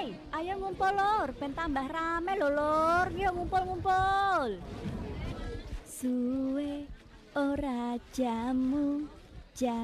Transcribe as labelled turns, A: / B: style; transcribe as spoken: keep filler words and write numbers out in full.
A: Hei, ayo ngumpul lur, ben tambah rame lho lur. Yuk ngumpul-ngumpul. Suwe ora jamu, jam